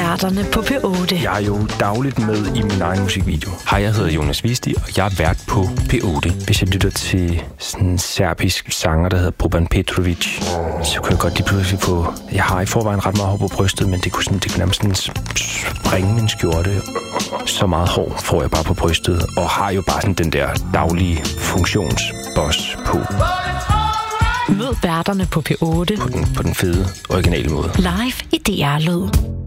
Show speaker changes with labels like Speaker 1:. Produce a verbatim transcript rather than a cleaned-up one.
Speaker 1: værterne på P otte.
Speaker 2: Jeg er jo dagligt med i min egen musikvideo. Hej, jeg hedder Jonas Visti, og jeg er vært på P otte. Hvis jeg lytter til sådan en serbisk sanger, der hedder Boban Petrovic, så kan jeg godt lige pludselig få... Jeg har i forvejen ret meget hår på brystet, men det kunne, sådan, det kunne nærmest sådan springe min skjorte. Så meget hår får jeg bare på brystet, og har jo bare sådan den der daglige funktionsboss på.
Speaker 1: Mød værterne på P otte.
Speaker 2: På den, på den fede, originale måde.
Speaker 1: Live i D R Lyd.